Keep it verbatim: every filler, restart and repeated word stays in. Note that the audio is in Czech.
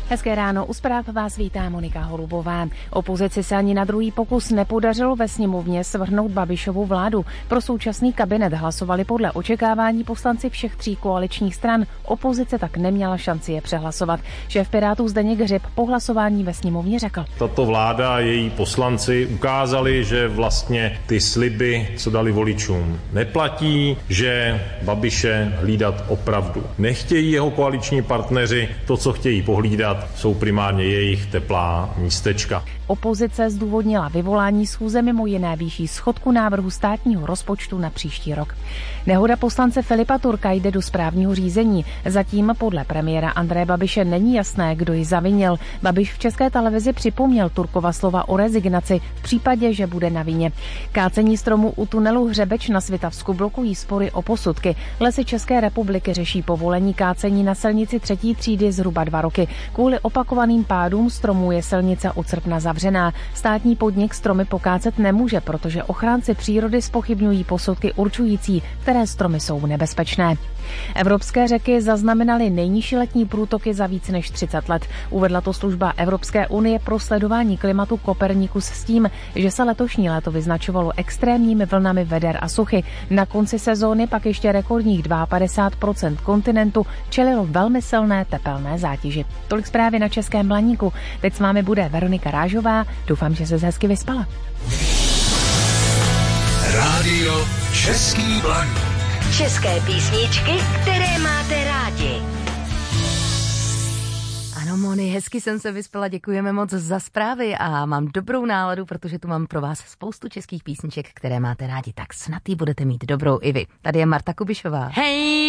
Hezké ráno, u zpráv vás vítá Monika Holubová. Opozici se ani na druhý pokus nepodařilo ve sněmovně svrhnout Babišovu vládu. Pro současný kabinet hlasovali podle očekávání poslanci všech tří koaličních stran. Opozice tak neměla šanci je přehlasovat. Šéf Pirátů Zdeněk Hřib po hlasování ve sněmovně řekl: Tato vláda a její poslanci ukázali, že vlastně ty sliby, co dali voličům, neplatí, že Babiše hlídat opravdu nechtějí jeho koaliční partneři, to, co chtějí pohlídat, jsou primárně jejich teplá místečka. Opozice zdůvodnila vyvolání schůze mimo jiné výší schodku návrhu státního rozpočtu na příští rok. Nehoda poslance Filipa Turka jde do správního řízení. Zatím podle premiéra Andreje Babiše není jasné, kdo ji zavinil. Babiš v České televizi připomněl Turkova slova o rezignaci v případě, že bude na vině. Kácení stromu u tunelu Hřebeč na Svitavsku blokují spory o posudky. Lesy České republiky řeší povolení kácení na silnici třetí třídy zhruba dva roky. Kvůli opakovaným pádům stromů je silnice od srpna zavřená. Státní podnik stromy pokácet nemůže, protože ochránci přírody zpochybňují posudky určující, které stromy jsou nebezpečné. Evropské řeky zaznamenaly nejnižší letní průtoky za víc než třicet let. Uvedla to služba Evropské unie pro sledování klimatu Copernicus s tím, že se letošní léto vyznačovalo extrémními vlnami veder a suchy. Na konci sezóny pak ještě rekordních padesát dva procent kontinentu čelilo velmi silné tepelné zátěži. Tolik zprávy na Českém Blaníku. Teď s vámi bude Veronika Rážová. Doufám, že se hezky vyspala. Rádio Český Blaník. České písničky, které máte rádi. Ano, Moni, hezky jsem se vyspala, děkujeme moc za zprávy a mám dobrou náladu, protože tu mám pro vás spoustu českých písniček, které máte rádi, tak snad ji budete mít dobrou i vy. Tady je Marta Kubišová. Hej!